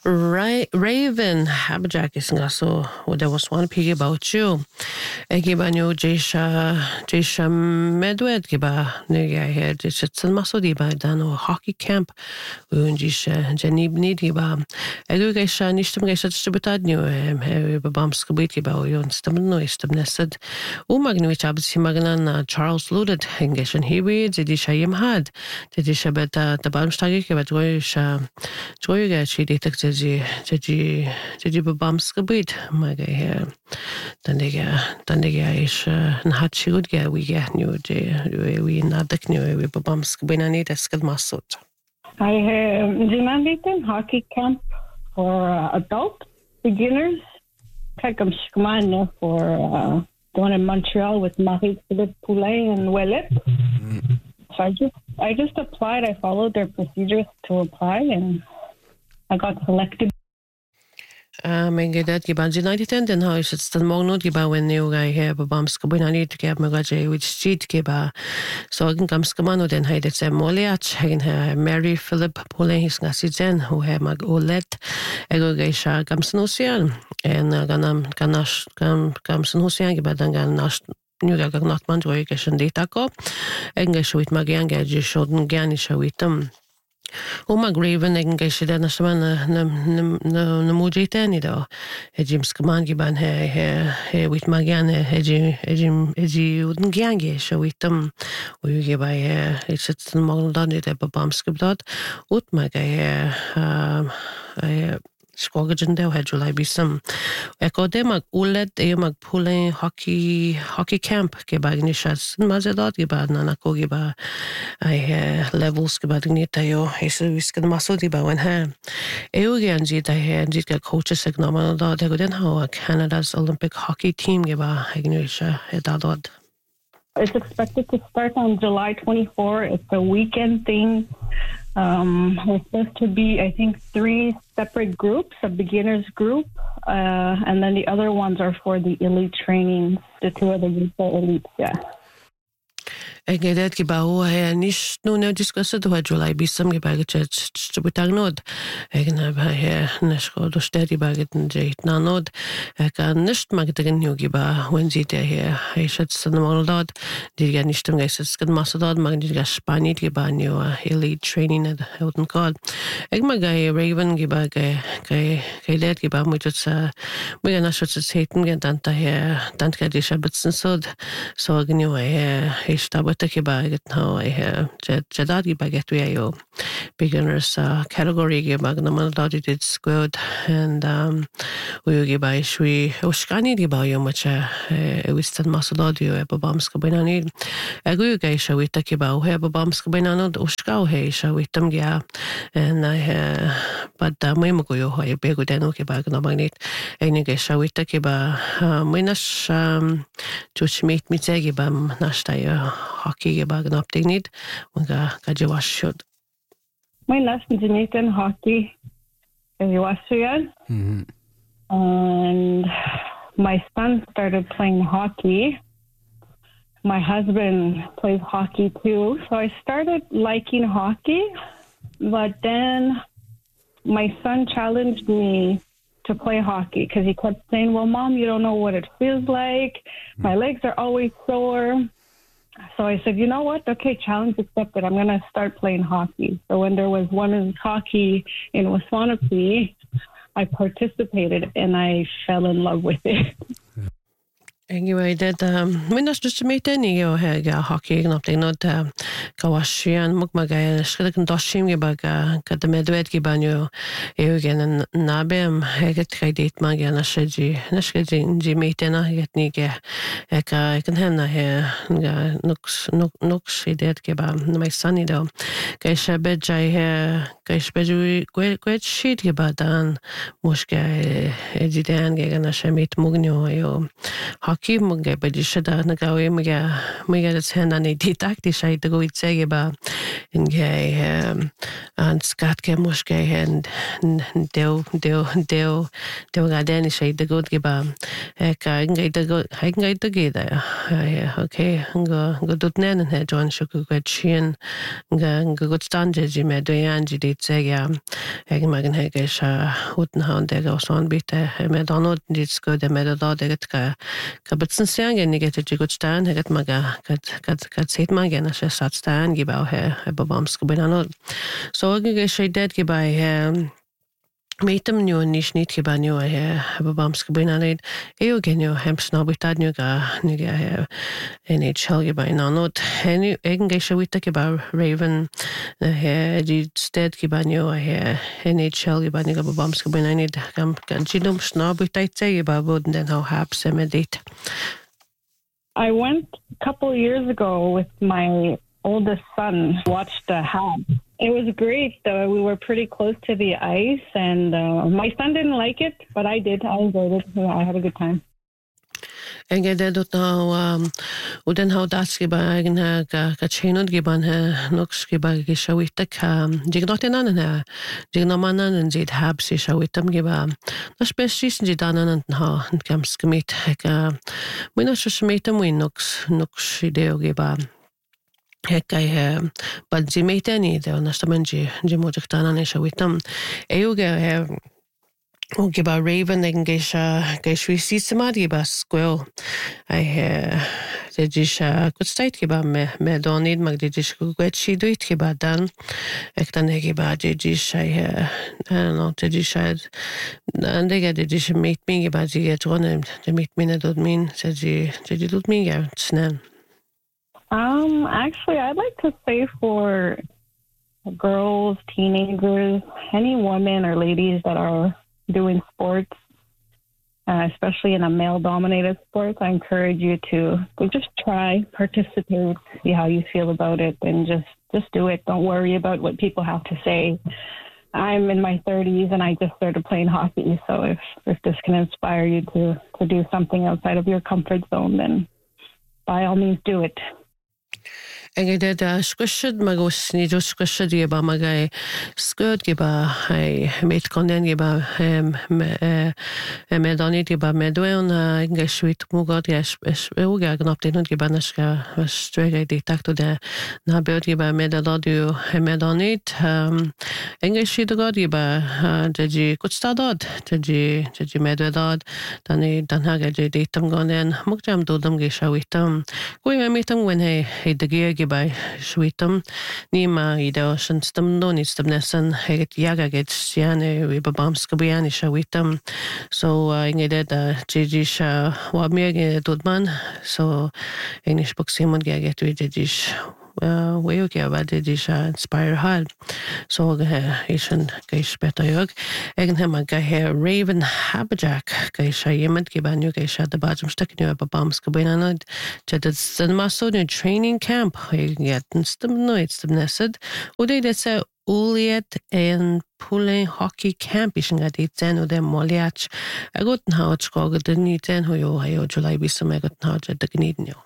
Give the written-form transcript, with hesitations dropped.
Raven Haberjack is nga so there was one pig about you. Giba nyo Jesha Medwed giba nega here Jesha Masodi ba dano hockey camp un Jesha Jenny Bnid giba egu gesha nishtum gesha tshibutad nyo babams kubit giba yon stamno istamnesad magnu chabsi magnan Charles Luded geshan hiwi Jesha yimhad Jesha beta tabamstagi giba Joyga chidi Jadi babams gebit maga here Dandiga is een hatje goed ga we get nu we nadak nu we babams gebina niet eskad masot. I have Jimanditan hockey camp for adult beginners. Kagam Shkman for going in Montreal with Marie-Philippe Poulet and Ouellet. So I just applied. I followed their procedures to apply and I got selected. Men gedat giban United den huis het stan mognod giba when you guy here babams kabina need to get magaje with street giba so gan gams kamano den heidet se moliach hen Marie-Philippe Poulet his ngasijen who have mag olet ego geisha gamsnosian en ganam gamsnosian giba dan gan nu ga not man joy geshen ditako english with magian geje shoden gerne shawitam mag Raven egen geisha den asman na mujitani do ejim skaman giban he with magian eji uden giange shawitam o yuge ba it's magdan det babamskabdad ut maga Skogajan de had July bisam. Eko de mag ulet mag pulling hockey camp ke bagnishas mazadot ke badna ko ke ba levels ke badnita yo eso viskan masodi ba when ha eugen jita he jita coaches signama da de den how Canada's Olympic hockey team ke ba ignisha edadot. It's expected to start on July 24. It's a weekend thing. There's supposed to be, I think, 3 separate groups, a beginner's group, and then the other ones are for the elite training. The 2 of the groups are elites, yeah. Gedet giba ho nish no discussed ho July bisam giba chbutagnod egna ba nashko do stedi baget jeit nanod kan nicht magdegen nu giba when sie der hier ich san moldad die gar nicht geist kan masadad mag die Spani giba nu elite training at Hilton call egma gai Raven giba gai det giba mit mir nashat zeiten genannt daher dann kann ich abitzen so gnu ich take about it now I have Jadadi baget we yo beginners category ge magnum dadi did squad and we give by shwi oshkani di ba yo much wistan masadadi yo babams kabinani agu ge show we take about he babams kabinano oshkau he show we tam gya and I but my mo yo he bego deno ke ba no magnet any ge show we take ba minas chuchmit mitegi bam nashta yo hockey bag up dignid und ga was should my last Nathan hockey is Wasuyan and my son started playing hockey. My husband plays hockey too, so I started liking hockey, but then my son challenged me to play hockey because he kept saying, well, Mom, you don't know what it feels like. My legs are always sore. So I said, you know what? Okay, challenge accepted. I'm going to start playing hockey. So when there was women's hockey in Waswanipi, I participated and I fell in love with it. Anyway, that minas just meet any yo ga hockey up they not kawashian mukmaga shkadek doshim ge baga kad medved ge banyo eugen nabem heget kredit maga nashji nashji meetena getni ge eka kan hena he ga nux idet ge ba my sunny do ge shabe jai he ge shabe gwet shit ge badan mushke edidan ge nashmit mugnyo yo hockey mga ba di siya da nagawi mga das henda ni ditak di siya ito guit sige ba ngay an skat ke muske hen deo ga den siya ito guit giba ka ngay ito gida okay go dut nen he John shuku gwet chien nga gut stanje ji me doyan ji dit sige magan he ge siya huten han de go son bitte me donot dit sko de me da de ka bitsen siangen ni get ji gut stan he get maga kat set magen as sat stan giba he babams ko benanot so ge siya det giba Meetem nu nish nit giba nu babams ko benanot eo genio hem snobitad nu ga NHL giba nanot henu egen ge siya wita giba Raven di sted giba nu NHL giba ni babams ko benanot kam jinum snobitad se giba boden den how haps emedit. I went a couple of years ago with my oldest son, watched the Habs. It was great. We were pretty close to the ice, and my son didn't like it, but I did. I enjoyed it. I had a good time. Enge det och den har das giba ka chenod giban nox giba gishawita ka jignotenan na jignomanan and jid habs shawitam giba na species jidanan ha kam skmit ka mina shmetam win nox ideo giba hekka bad jimetani de nastamanji jimojktana ne shawitam euge och giba Raven egen geisha systemad giba squirrel det gisha kutstait giba me donid mag det gisha gwetshi duit giba dan ektan giba det gisha I don't know det gisha andega det gisha meet me giba det dronem det meet me dot min så det dot min ja snäll. Actually, I'd like to say for girls, teenagers, any women or ladies that are doing sports, especially in a male-dominated sport, I encourage you to just try, participate, see how you feel about it, and just do it. Don't worry about what people have to say. I'm in my 30s and I just started playing hockey, so if this can inspire you to do something outside of your comfort zone, then by all means do it. Enge det squishad magos ni jo squishad giba magai skud giba met konden giba medonit giba medwen enge shwit mugad uga gnaptin giba naska strega di takto de na bud giba medaladu medonit enge shidogad giba deji kutstadad deji medvedad dan haga je ditam gonen mugjam dodam ge shawitam koi metam when he de by Sweetum, Nima, Ido, Stem Donis, Nessen, Heget Yagaget, Siane, Wibabamskabiani, Shawitum. So I needed Jijish Wabmir Dudman, so English book Simon Gaget with Jijish. We about the inspire hall. So Asian Gaish Betayog, Egenham Gahe Raven Habajack, Gaisha Yemet Gibanu Gaisha the Bajam Stakinu Babams Kabinanod, Jedds and Maso training camp, yet and stem noits the Nesed, Uday that's a Uliet and pulling hockey camp ishing at it then or them Moliach. I got now it's called the Nitan who you July be some I got now at the Gnidno.